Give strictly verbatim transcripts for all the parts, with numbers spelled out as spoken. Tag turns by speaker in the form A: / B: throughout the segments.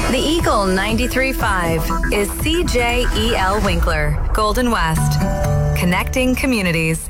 A: The Eagle ninety-three point five is C J E L Winkler, Golden West. Connecting communities.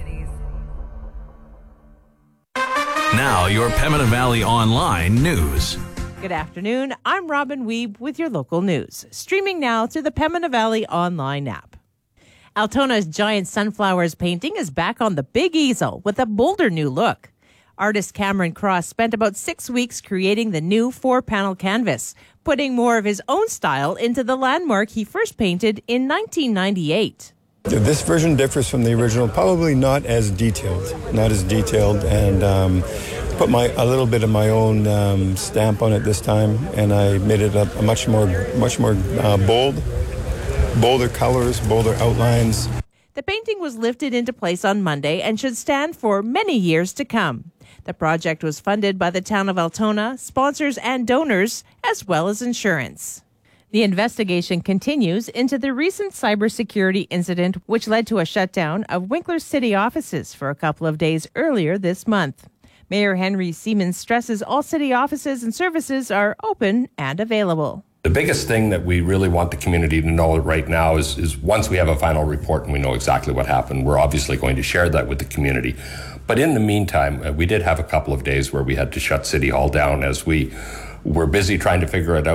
B: Now, your Pembina Valley Online news.
C: Good afternoon. I'm Robin Weeb with your local news. Streaming now through the Pembina Valley Online app. Altona's Giant Sunflowers painting is back on the big easel with a bolder new look. Artist Cameron Cross spent about six weeks creating the new four-panel canvas, putting more of his own style into the landmark he first painted in nineteen ninety-eight.
D: This version differs from the original, probably not as detailed, not as detailed, and um, put my a little bit of my own um, stamp on it this time, and I made it a, a much more, much more uh, bold, bolder colors, bolder outlines.
C: The painting was lifted into place on Monday and should stand for many years to come. The project was funded by the town of Altona, sponsors and donors, as well as insurance. The investigation continues into the recent cybersecurity incident which led to a shutdown of Winkler's city offices for a couple of days earlier this month. Mayor Henry Siemens stresses all city offices and services are open and available.
E: The biggest thing that we really want the community to know right now is, is once we have a final report and we know exactly what happened, we're obviously going to share that with the community. But in the meantime, uh, we did have a couple of days where we had to shut City Hall down as we were busy trying to figure it out.